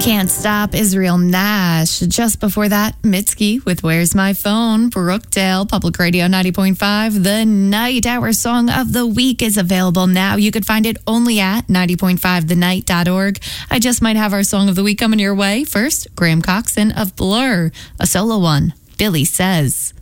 Can't Stop, Israel Nash. Just before that, Mitski with Where's My Phone? Brookdale, Public Radio 90.5. The Night, our song of the week, is available now. You could find it only at 90.5thenight.org. I just might have our song of the week coming your way. First, Graham Coxon of Blur, a solo one, Billy Says.